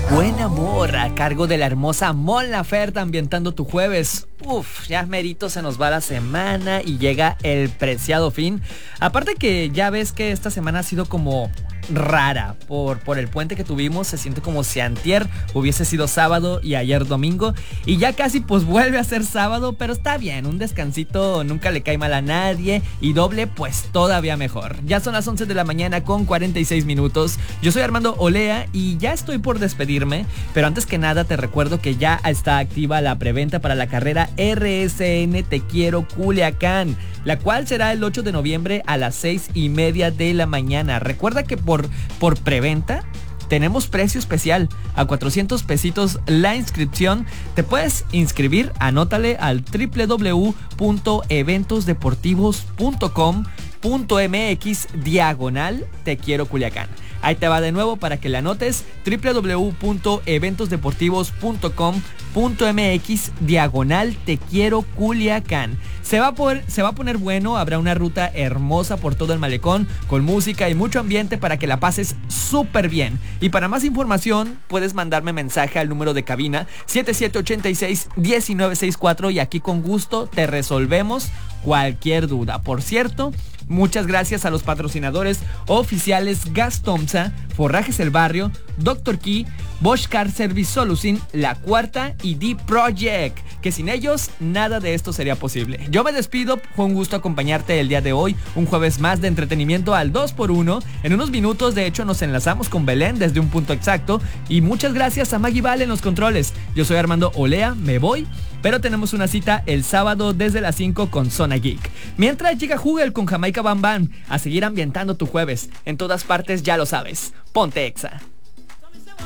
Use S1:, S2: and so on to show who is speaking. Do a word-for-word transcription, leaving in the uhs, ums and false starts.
S1: Buen amor a cargo de la hermosa Mon Laferte ambientando tu jueves. Uf, ya merito se nos va la semana y llega el preciado fin. Aparte que ya ves que esta semana ha sido como rara por, por el puente que tuvimos. Se siente como si antier hubiese sido sábado y ayer domingo. Y ya casi pues vuelve a ser sábado, pero está bien, un descansito nunca le cae mal a nadie. Y doble pues todavía mejor. Ya son las once de la mañana con cuarenta y seis minutos. Yo soy Armando Olea y ya estoy por despedirme. Pero antes que nada te recuerdo que ya está activa la preventa para la carrera R S N Te Quiero Culiacán, la cual será el ocho de noviembre a las seis y media de la mañana. Recuerda que por Por, por preventa tenemos precio especial a cuatrocientos pesitos la inscripción. Te puedes inscribir, anótale al doble u doble u doble u punto eventos deportivos punto com punto m x diagonal Te Quiero Culiacán. Ahí te va de nuevo para que la anotes, doble u doble u doble u punto eventos deportivos punto com punto m x diagonal Te Quiero Culiacán. Se va a poder, se va a poner bueno, habrá una ruta hermosa por todo el malecón con música y mucho ambiente para que la pases súper bien. Y para más información puedes mandarme mensaje al número de cabina siete siete ocho seis, uno nueve seis cuatro y aquí con gusto te resolvemos cualquier duda. Por cierto, muchas gracias a los patrocinadores oficiales Gas Tomsa, Forrajes El Barrio, Doctor Key, Bosch Car Service Solution, La Cuarta y D Project, que sin ellos nada de esto sería posible. Yo me despido, fue un gusto acompañarte el día de hoy, un jueves más de entretenimiento al dos por uno. En unos minutos de hecho nos enlazamos con Belén desde un punto exacto y muchas gracias a Maggie Val en los controles. Yo soy Armando Olea, me voy, pero tenemos una cita el sábado desde las cinco con Zona Geek. Mientras llega Hugel con Jamaica Bam Bam a seguir ambientando tu jueves. En todas partes ya lo sabes. Ponte Exa.